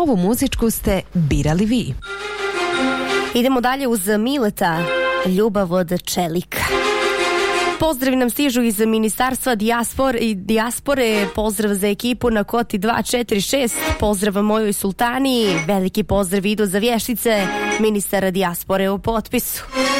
Ovu muzičku ste birali vi. Idemo dalje uz Mileta, Ljubav od čelika. Pozdravi nam stižu iz Ministarstva dijaspore, pozdrav za ekipu na Koti 246, pozdrav mojoj sultani, veliki pozdrav idu za Vještice, ministar dijaspore u potpisu.